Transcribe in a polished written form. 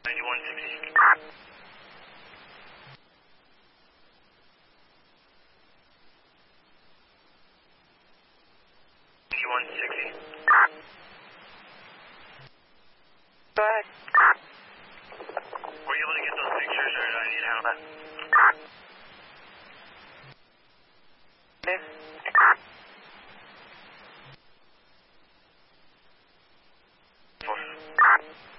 9160. 9160. Go ahead. Were you able to get those pictures, or do I need to handle that? This. Four.